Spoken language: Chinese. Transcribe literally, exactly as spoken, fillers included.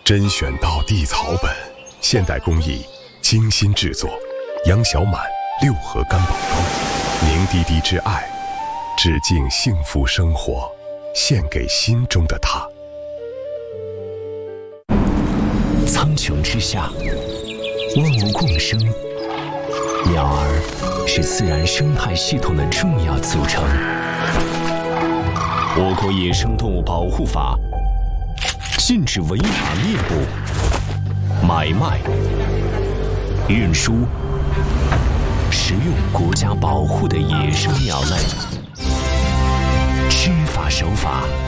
甄选到地草本，现代工艺精心制作。杨小满六合干宝膏，凝滴滴之爱，致敬幸福生活，献给心中的他。 苍穹之下，万物共生，鸟儿是自然生态系统的重要组成。我国野生动物保护法禁止违法猎捕、买卖、运输、食用国家保护的野生鸟类。知法守法，